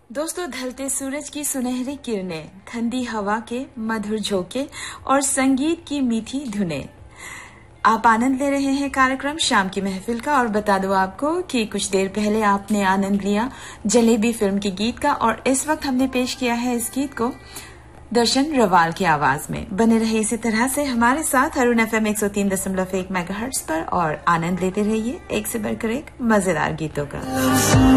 दोस्तों, ढलते सूरज की सुनहरी किरणें, ठंडी हवा के मधुर झोंके और संगीत की मीठी धुनें। आप आनंद ले रहे हैं कार्यक्रम शाम की महफिल का। और बता दूं आपको कि कुछ देर पहले आपने आनंद लिया जलेबी फिल्म के गीत का, और इस वक्त हमने पेश किया है इस गीत को दर्शन रवाल की आवाज में। बने रहे इसी तरह से हमारे साथ अरुण FM 103.1 मेगाहर्ट्ज पर और आनंद लेते रहिए एक से बढ़कर एक मजेदार गीतों का।